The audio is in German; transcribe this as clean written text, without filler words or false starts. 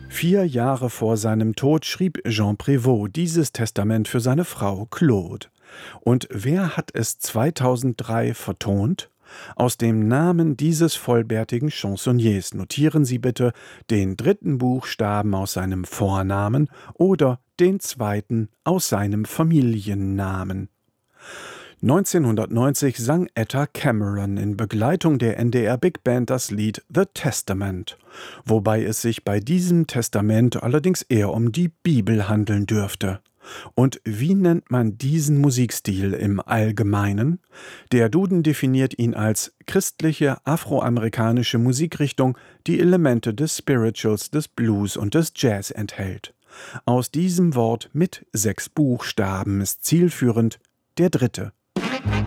4 Jahre vor seinem Tod schrieb Jean Prévost dieses Testament für seine Frau Claude. Und wer hat es 2003 vertont? Aus dem Namen dieses vollbärtigen Chansonniers notieren Sie bitte den 3. Buchstaben aus seinem Vornamen oder den 2. aus seinem Familiennamen. 1990 sang Etta Cameron in Begleitung der NDR Big Band das Lied The Testament, wobei es sich bei diesem Testament allerdings eher um die Bibel handeln dürfte. Und wie nennt man diesen Musikstil im Allgemeinen? Der Duden definiert ihn als christliche afroamerikanische Musikrichtung, die Elemente des Spirituals, des Blues und des Jazz enthält. Aus diesem Wort mit 6 Buchstaben ist zielführend der 3.